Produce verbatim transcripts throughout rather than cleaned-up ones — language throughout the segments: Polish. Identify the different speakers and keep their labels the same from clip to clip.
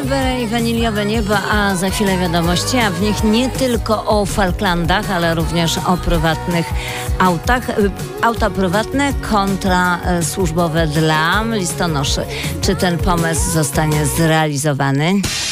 Speaker 1: Strawberry i waniliowe niebo, a za chwilę wiadomości, a w nich nie tylko o Falklandach, ale również o prywatnych autach. Auta prywatne kontra służbowe dla listonoszy. Czy ten pomysł zostanie zrealizowany?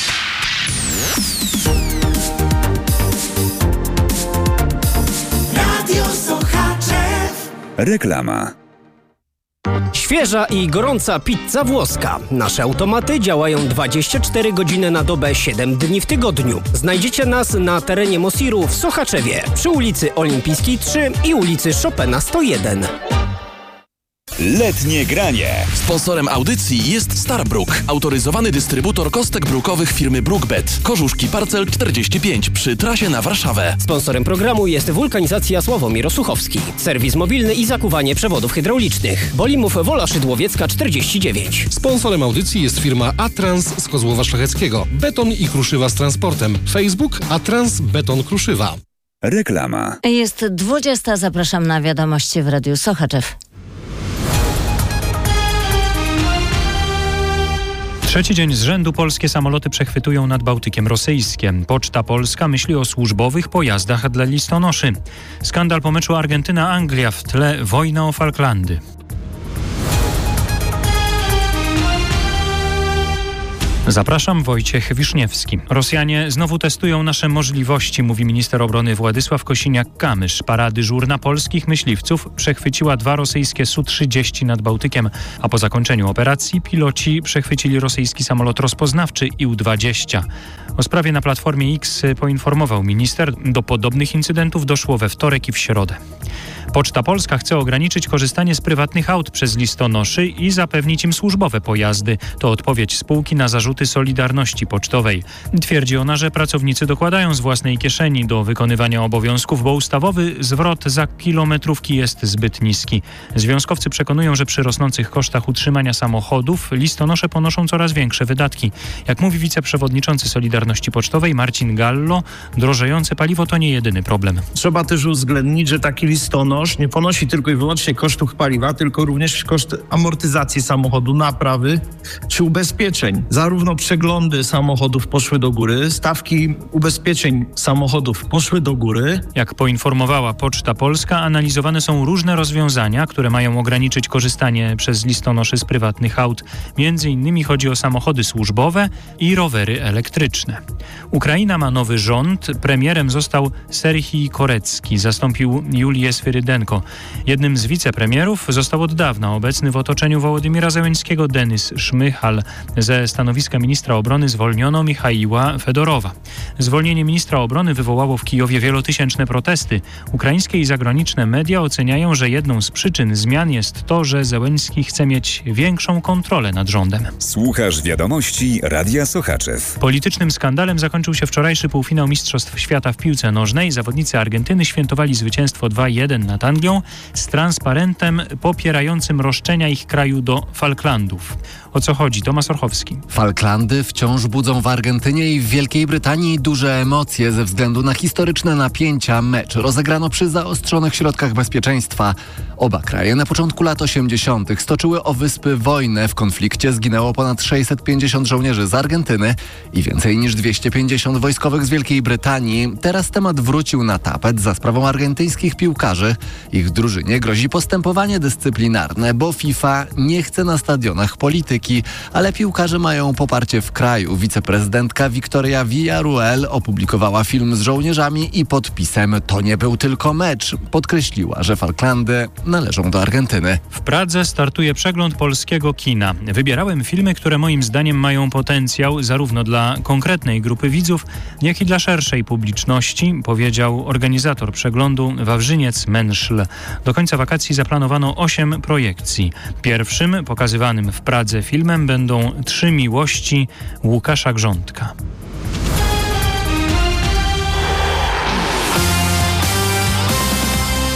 Speaker 2: Radio Sochaczew.
Speaker 3: Reklama.
Speaker 4: Świeża i gorąca pizza włoska. Nasze automaty działają dwadzieścia cztery godziny na dobę, siedem dni w tygodniu. Znajdziecie nas na terenie Mosiru w Sochaczewie, przy ulicy Olimpijskiej trzy i ulicy Chopina sto jeden.
Speaker 3: Letnie granie.
Speaker 5: Sponsorem audycji jest Starbrook, autoryzowany dystrybutor kostek brukowych firmy Brookbet. Korzuszki Parcel czterdzieści pięć przy trasie na Warszawę.
Speaker 4: Sponsorem programu jest Wulkanizacja Sławomir Osuchowski. Serwis mobilny i zakuwanie przewodów hydraulicznych. Bolimów Wola Szydłowiecka czterdzieści dziewięć.
Speaker 6: Sponsorem audycji jest firma Atrans z Kozłowa Szlacheckiego. Beton i kruszywa z transportem. Facebook Atrans Beton Kruszywa.
Speaker 3: Reklama.
Speaker 1: Jest dwudziesta. Zapraszam na wiadomości w Radiu Sochaczew.
Speaker 7: Trzeci dzień z rzędu polskie samoloty przechwytują nad Bałtykiem rosyjskie. Poczta Polska myśli o służbowych pojazdach dla listonoszy. Skandal po meczu Argentyna-Anglia, w tle wojna o Falklandy. Zapraszam, Wojciech Wiszniewski. Rosjanie znowu testują nasze możliwości, mówi minister obrony Władysław Kosiniak-Kamysz. Paradyżur na polskich myśliwców przechwyciła dwa rosyjskie S U trzydzieści nad Bałtykiem, a po zakończeniu operacji piloci przechwycili rosyjski samolot rozpoznawczy I U dwadzieścia. O sprawie na Platformie X poinformował minister. Do podobnych incydentów doszło we wtorek i w środę. Poczta Polska chce ograniczyć korzystanie z prywatnych aut przez listonoszy i zapewnić im służbowe pojazdy. To odpowiedź spółki na zarzuty Solidarności Pocztowej. Twierdzi ona, że pracownicy dokładają z własnej kieszeni do wykonywania obowiązków, bo ustawowy zwrot za kilometrówki jest zbyt niski. Związkowcy przekonują, że przy rosnących kosztach utrzymania samochodów listonosze ponoszą coraz większe wydatki. Jak mówi wiceprzewodniczący Solidarności Pocztowej Marcin Gallo, drożejące paliwo to nie jedyny problem.
Speaker 8: Trzeba też uwzględnić, że taki listonosz nie ponosi tylko i wyłącznie kosztów paliwa, tylko również koszt amortyzacji samochodu, naprawy czy ubezpieczeń. Zarówno przeglądy samochodów poszły do góry, stawki ubezpieczeń samochodów poszły do góry.
Speaker 7: Jak poinformowała Poczta Polska, analizowane są różne rozwiązania, które mają ograniczyć korzystanie przez listonoszy z prywatnych aut. Między innymi chodzi o samochody służbowe i rowery elektryczne. Ukraina ma nowy rząd. Premierem został Serhii Korecki. Zastąpił Julię Swyrydenko. Jednym z wicepremierów został od dawna obecny w otoczeniu Wołodymyra Zełenskiego Denis Szmychal. Ze stanowiska ministra obrony zwolniono Michaiła Fedorowa. Zwolnienie ministra obrony wywołało w Kijowie wielotysięczne protesty. Ukraińskie i zagraniczne media oceniają, że jedną z przyczyn zmian jest to, że Zełenski chce mieć większą kontrolę nad rządem.
Speaker 3: Słuchasz wiadomości Radia Sochaczew.
Speaker 7: Politycznym skandalem zakończył się wczorajszy półfinał Mistrzostw Świata w piłce nożnej. Zawodnicy Argentyny świętowali zwycięstwo dwa jeden nad Anglią z transparentem popierającym roszczenia ich kraju do Falklandów. O co chodzi? Tomasz Orchowski.
Speaker 9: Falklandy wciąż budzą w Argentynie i w Wielkiej Brytanii duże emocje ze względu na historyczne napięcia. Mecz rozegrano przy zaostrzonych środkach bezpieczeństwa. Oba kraje na początku lat osiemdziesiątych stoczyły o wyspy wojnę. W konflikcie zginęło ponad sześćset pięćdziesiąt żołnierzy z Argentyny i więcej niż dwieście pięćdziesiąt wojskowych z Wielkiej Brytanii. Teraz temat wrócił na tapet za sprawą argentyńskich piłkarzy. Ich drużynie grozi postępowanie dyscyplinarne, bo FIFA nie chce na stadionach polityki, ale piłkarze mają poparcie w kraju. Wiceprezydentka Victoria Villarruel opublikowała film z żołnierzami i podpisem „To nie był tylko mecz”. Podkreśliła, że Falklandy należą do Argentyny.
Speaker 7: W Pradze startuje przegląd polskiego kina. Wybierałem filmy, które moim zdaniem mają potencjał zarówno dla konkretnej grupy widzów, jak i dla szerszej publiczności, powiedział organizator przeglądu Wawrzyniec Menszl. Do końca wakacji zaplanowano osiem projekcji. Pierwszym pokazywanym w Pradze filmem będą Trzy miłości Łukasza Grządka.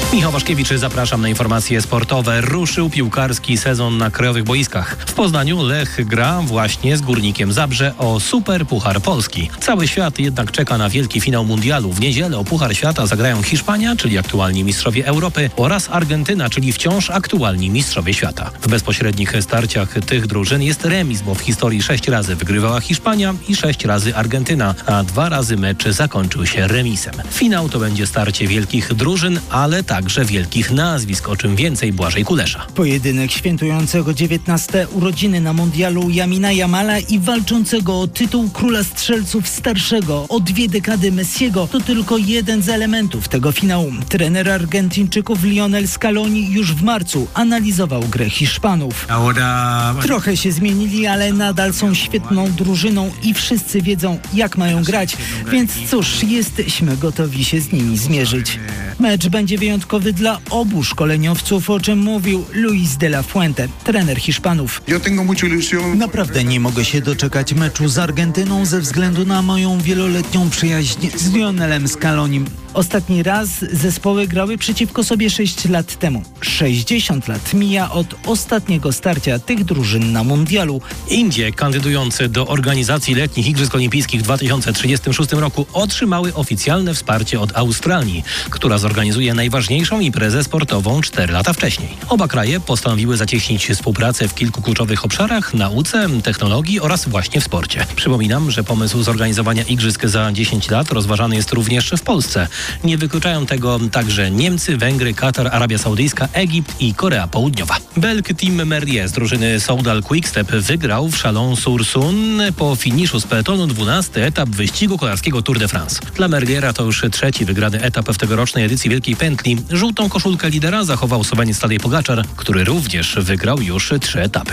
Speaker 10: Michał Waszkiewicz, zapraszam na informacje sportowe. Ruszył piłkarski sezon na krajowych boiskach. W Poznaniu Lech gra właśnie z Górnikiem Zabrze o Super Puchar Polski. Cały świat jednak czeka na wielki finał mundialu. W niedzielę o Puchar Świata zagrają Hiszpania, czyli aktualni mistrzowie Europy, oraz Argentyna, czyli wciąż aktualni mistrzowie świata. W bezpośrednich starciach tych drużyn jest remis, bo w historii sześć razy wygrywała Hiszpania i sześć razy Argentyna, a dwa razy mecz zakończył się remisem. Finał to będzie starcie wielkich drużyn, ale także wielkich nazwisk, o czym więcej Błażej Kulesza.
Speaker 11: Pojedynek świętującego dziewiętnaste urodziny na mundialu Lamina Jamala i walczącego o tytuł króla strzelców starszego o dwie dekady Messiego to tylko jeden z elementów tego finału. Trener Argentyńczyków Lionel Scaloni już w marcu analizował grę Hiszpanów. Trochę się zmienili, ale nadal są świetną drużyną i wszyscy wiedzą, jak mają grać, więc cóż, jesteśmy gotowi się z nimi zmierzyć. Mecz będzie wyjątkowy dla obu szkoleniowców, o czym mówił Luis de la Fuente, trener Hiszpanów.
Speaker 12: Naprawdę nie mogę się doczekać meczu z Argentyną ze względu na moją wieloletnią przyjaźń z Lionelem Scalonim.
Speaker 11: Ostatni raz zespoły grały przeciwko sobie sześć lat temu. sześćdziesiąt lat mija od ostatniego starcia tych drużyn na mundialu.
Speaker 10: Indie, kandydujące do organizacji letnich Igrzysk Olimpijskich w dwa tysiące trzydziestym szóstym roku, otrzymały oficjalne wsparcie od Australii, która zorganizuje najważniejszą imprezę sportową cztery lata wcześniej. Oba kraje postanowiły zacieśnić współpracę w kilku kluczowych obszarach: nauce, technologii oraz właśnie w sporcie. Przypominam, że pomysł zorganizowania igrzysk za dziesięć lat rozważany jest również w Polsce. Nie wykluczają tego także Niemcy, Węgry, Katar, Arabia Saudyjska, Egipt i Korea Południowa. Belg Tim Merlier z drużyny Soudal Quickstep wygrał w Chalon-sur-Saône po finiszu z peletonu dwunasty etap wyścigu kolarskiego Tour de France. Dla Merliera to już trzeci wygrany etap w tegorocznej edycji Wielkiej Pętli. Żółtą koszulkę lidera zachował Słoweniec Tadej Pogaczar, który również wygrał już trzy etapy.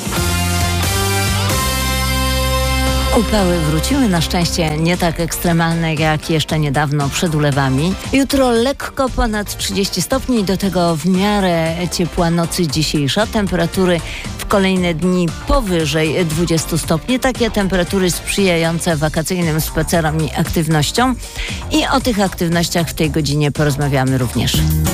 Speaker 1: Upały wróciły, na szczęście nie tak ekstremalne jak jeszcze niedawno przed ulewami. Jutro lekko ponad trzydzieści stopni, do tego w miarę ciepła nocy dzisiejsza. Temperatury w kolejne dni powyżej dwudziestu stopni. Takie temperatury sprzyjające wakacyjnym spacerom i aktywnościom. I o tych aktywnościach w tej godzinie porozmawiamy również.